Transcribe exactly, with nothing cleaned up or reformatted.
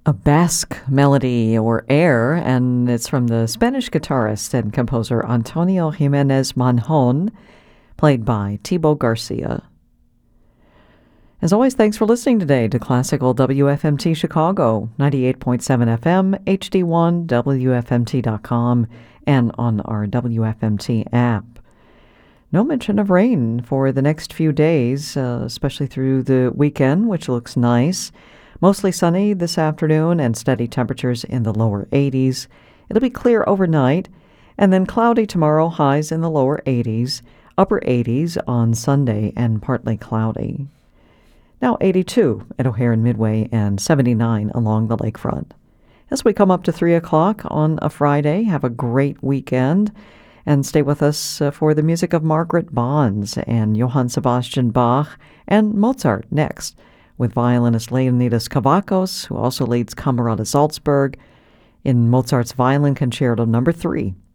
a Basque melody or air, and it's from the Spanish guitarist and composer Antonio Jimenez Manjon, played by Thibaut Garcia. As always, thanks for listening today to Classical W F M T Chicago, ninety-eight point seven F M, H D one, W F M T dot com, and on our W F M T app. No mention of rain for the next few days, uh, especially through the weekend, which looks nice. Mostly sunny this afternoon and steady temperatures in the lower eighties. It'll be clear overnight, and then cloudy tomorrow, highs in the lower eighties, upper eighties on Sunday, and partly cloudy. Now eighty-two at O'Hare and Midway and seventy-nine along the lakefront. As we come up to three o'clock on a Friday, have a great weekend, and stay with us uh, for the music of Margaret Bonds and Johann Sebastian Bach and Mozart next, with violinist Leonidas Kavakos, who also leads Camerata Salzburg in Mozart's Violin Concerto number three.